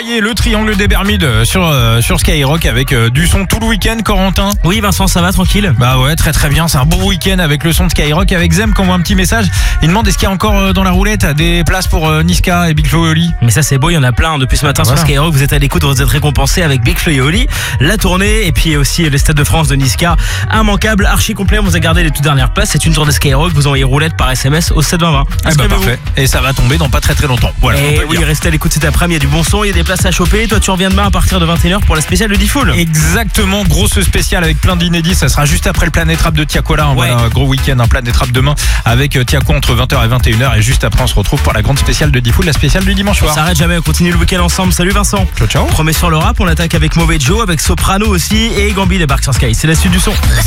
envoyer le triangle des Bermudes sur Skyrock avec du son tout le week-end, Corentin. Oui Vincent, ça va tranquille? Bah ouais, très très bien, c'est un beau week-end avec le son de Skyrock, avec Zem qui envoie un petit message. Il demande est-ce qu'il y a encore dans la roulette des places pour Niska et Big Flo et Oli. Mais ça c'est beau, il y en a plein depuis ce matin sur Skyrock. Vous êtes à l'écoute, vous êtes récompensé avec Big Flo et Oli, la tournée et puis aussi le Stade de France de Niska, immanquable, archi complet. On vous a gardé les toutes dernières places. C'est une tournée Skyrock, vous envoyez roulette par SMS au 72020. Parfait. Et ça va tomber dans pas très longtemps. Voilà. Et oui, restez à l'écoute cet après-midi, il y a du bon son, il y a des places à choper. Toi tu reviens demain à partir de 21h pour la spéciale de D-Fool. Exactement, grosse spéciale avec plein d'inédits. Ça sera juste après le Planet Rap de Tiako là. Voilà, gros week-end, un Planet Rap demain avec Tiako entre 20h et 21h. Et juste après on se retrouve pour la grande spéciale de D-Fool, la spéciale du dimanche soir. On s'arrête jamais, on continue le week-end ensemble. Salut Vincent. Ciao. Premier sur le rap, on attaque avec Mauvais Joe, avec Soprano aussi et Gambi débarque sur Sky. C'est la suite du son.